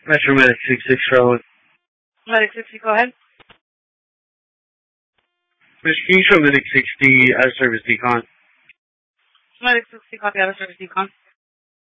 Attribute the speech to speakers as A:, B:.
A: Metro Medic 66 Charlotte.
B: Medic 60, go ahead.
A: Mr. Can you show Medic 60 out of service decon?
B: Medic 60, copy out of service decon.